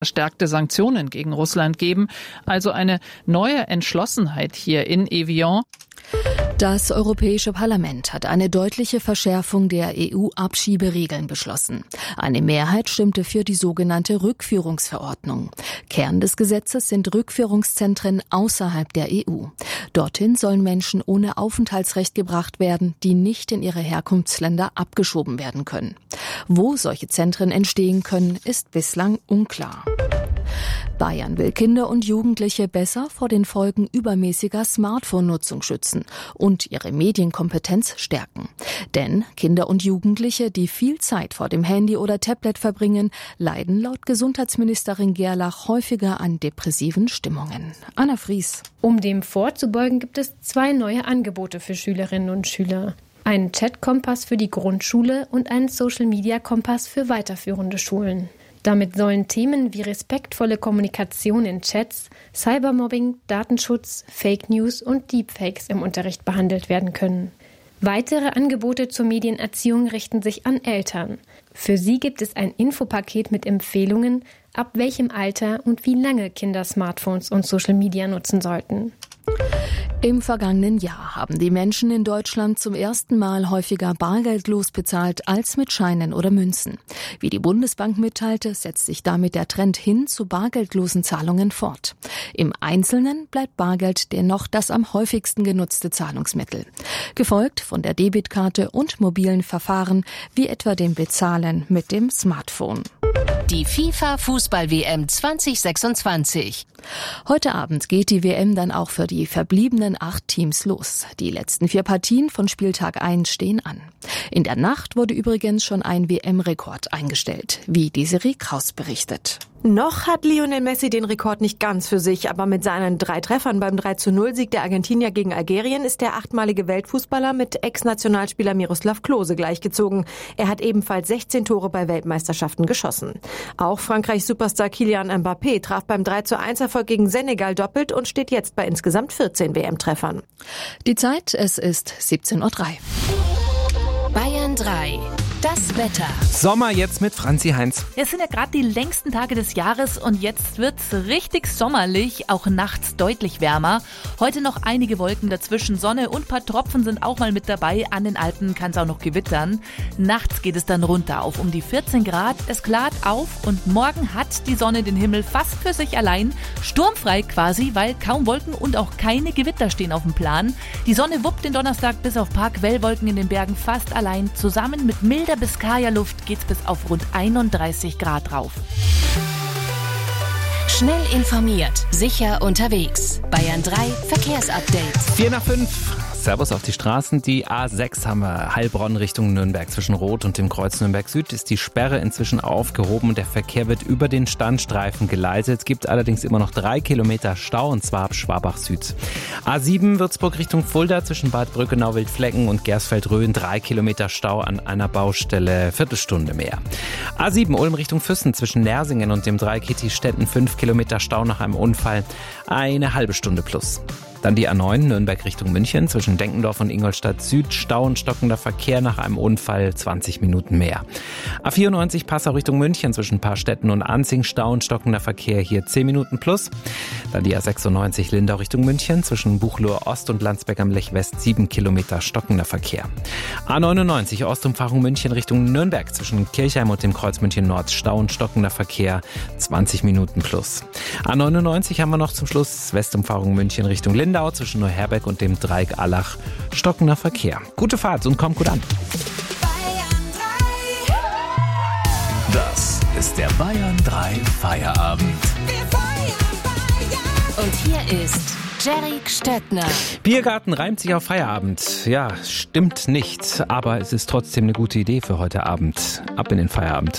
verstärkte Sanktionen gegen Russland geben. Also eine neue Entschlossenheit hier in Evian. Das Europäische Parlament hat eine deutliche Verschärfung der EU-Abschieberegeln beschlossen. Eine Mehrheit stimmte für die sogenannte Rückführungsverordnung. Kern des Gesetzes sind Rückführungszentren außerhalb der EU. Dorthin sollen Menschen ohne Aufenthaltsrecht gebracht werden, die nicht in ihre Herkunftsländer abgeschoben werden können. Wo solche Zentren entstehen können, ist bislang unklar. Bayern will Kinder und Jugendliche besser vor den Folgen übermäßiger Smartphone-Nutzung schützen und ihre Medienkompetenz stärken. Denn Kinder und Jugendliche, die viel Zeit vor dem Handy oder Tablet verbringen, leiden laut Gesundheitsministerin Gerlach häufiger an depressiven Stimmungen. Anna Fries. Um dem vorzubeugen, gibt es 2 neue Angebote für Schülerinnen und Schüler. Einen Chat-Kompass für die Grundschule und einen Social-Media-Kompass für weiterführende Schulen. Damit sollen Themen wie respektvolle Kommunikation in Chats, Cybermobbing, Datenschutz, Fake News und Deepfakes im Unterricht behandelt werden können. Weitere Angebote zur Medienerziehung richten sich an Eltern. Für sie gibt es ein Infopaket mit Empfehlungen, ab welchem Alter und wie lange Kinder Smartphones und Social Media nutzen sollten. Im vergangenen Jahr haben die Menschen in Deutschland zum ersten Mal häufiger bargeldlos bezahlt als mit Scheinen oder Münzen. Wie die Bundesbank mitteilte, setzt sich damit der Trend hin zu bargeldlosen Zahlungen fort. Im Einzelnen bleibt Bargeld dennoch das am häufigsten genutzte Zahlungsmittel. Gefolgt von der Debitkarte und mobilen Verfahren wie etwa dem Bezahlen mit dem Smartphone. Die FIFA-Fußball-WM 2026. Heute Abend geht die WM dann auch für die verbliebenen 8 Teams los. Die letzten 4 Partien von Spieltag 1 stehen an. In der Nacht wurde übrigens schon ein WM-Rekord eingestellt, wie Desiree Kraus berichtet. Noch hat Lionel Messi den Rekord nicht ganz für sich, aber mit seinen 3 Treffern beim 3:0-Sieg der Argentinier gegen Algerien ist der 8-malige Weltfußballer mit Ex-Nationalspieler Miroslav Klose gleichgezogen. Er hat ebenfalls 16 Tore bei Weltmeisterschaften geschossen. Auch Frankreichs Superstar Kylian Mbappé traf beim 3:1-Erfolg gegen Senegal doppelt und steht jetzt bei insgesamt 14 WM-Treffern. Die Zeit, es ist 17:03 Uhr. Bayern 3. Das Wetter. Sommer jetzt mit Franzi Heinz. Es sind ja gerade die längsten Tage des Jahres und jetzt wird's richtig sommerlich, auch nachts deutlich wärmer. Heute noch einige Wolken dazwischen, Sonne und ein paar Tropfen sind auch mal mit dabei. An den Alpen kann es auch noch gewittern. Nachts geht es dann runter auf um die 14 Grad. Es klart auf und morgen hat die Sonne den Himmel fast für sich allein. Sturmfrei quasi, weil kaum Wolken und auch keine Gewitter stehen auf dem Plan. Die Sonne wuppt den Donnerstag bis auf ein paar Quellwolken in den Bergen fast allein. Zusammen mit milder bis karger Luft geht's bis auf rund 31 Grad rauf. Schnell informiert, sicher unterwegs. Bayern 3 Verkehrsupdate. 4:05. Servus auf die Straßen. Die A6 haben wir Heilbronn Richtung Nürnberg. Zwischen Rot und dem Kreuz Nürnberg Süd ist die Sperre inzwischen aufgehoben und der Verkehr wird über den Standstreifen geleitet. Es gibt allerdings immer noch 3 Kilometer Stau und zwar ab Schwabach Süd. A7 Würzburg Richtung Fulda zwischen Bad Brückenau, Wildflecken und Gersfeld-Rhön 3 Kilometer Stau an einer Baustelle, Viertelstunde mehr. A7 Ulm Richtung Füssen zwischen Nersingen und dem Dreikitti-Städten 5 Kilometer Stau nach einem Unfall, eine halbe Stunde plus. Dann die A9 Nürnberg Richtung München zwischen Denkendorf und Ingolstadt Süd, Stau und stockender Verkehr nach einem Unfall, 20 Minuten mehr. A94 Passau Richtung München zwischen Paarstetten und Anzing, Stau und stockender Verkehr, hier 10 Minuten plus. Dann die A96 Lindau Richtung München zwischen Buchloe Ost und Landsberg am Lech West 7 Kilometer stockender Verkehr. A99 Ostumfahrung München Richtung Nürnberg zwischen Kirchheim und dem Kreuz München Nord, Stau und stockender Verkehr, 20 Minuten plus. A99 haben wir noch zum Schluss Westumfahrung München Richtung Lindau zwischen Neuherberg und dem Dreieck Allach, stockender Verkehr. Gute Fahrt und kommt gut an. Das ist der Bayern 3 Feierabend. Und hier ist Jerry Stöttner. Biergarten reimt sich auf Feierabend. Ja, stimmt nicht, aber es ist trotzdem eine gute Idee für heute Abend. Ab in den Feierabend.